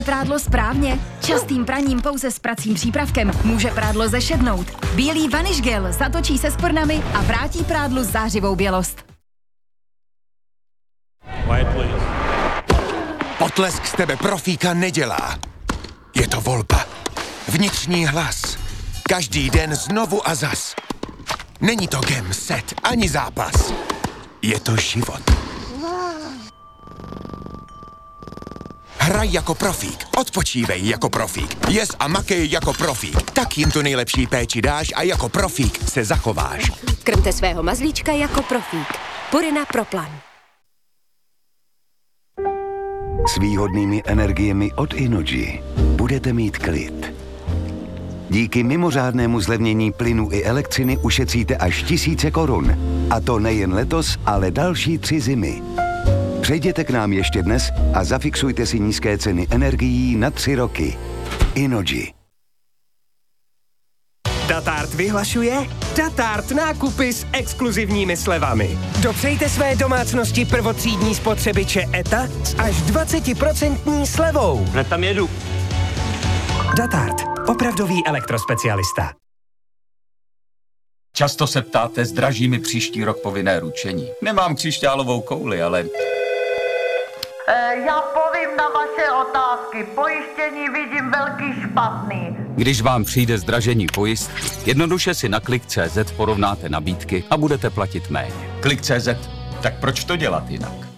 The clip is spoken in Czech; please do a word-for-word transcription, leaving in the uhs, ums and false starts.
Prádlo správně? Častým praním pouze s pracím přípravkem může prádlo zešednout. Bílý Vanish Gel zatočí se spornami a vrátí prádlu zářivou bělost. Potlesk z tebe profíka nedělá. Je to volba. Vnitřní hlas. Každý den znovu a zas. Není to game, set ani zápas. Je to život. Hraj jako profík, odpočívej jako profík, jez a makej jako profík. Tak jim tu nejlepší péči dáš a jako profík se zachováš. Krmte svého mazlíčka jako profík. Purina Pro Plan. S výhodnými energiemi od Innogy budete mít klid. Díky mimořádnému zlevnění plynu i elektřiny ušetříte až tisíce korun. A to nejen letos, ale další tři zimy. Přejděte k nám ještě dnes a zafixujte si nízké ceny energií na tři roky. Innogy. Datart vyhlašuje Datart nákupy s exkluzivními slevami. Dopřejte své domácnosti prvotřídní spotřebiče E T A s až dvacet procent slevou. Hned tam jedu. Datart. Opravdový elektrospecialista. Často se ptáte, zdraží mi příští rok povinné ručení. Nemám křišťálovou kouli, ale... E, já povím na vaše otázky. Pojištění vidím velký špatný. Když vám přijde zdražení pojistky, jednoduše si na klik tečka cé zet porovnáte nabídky a budete platit méně. klik tečka cé zet, tak proč to dělat jinak?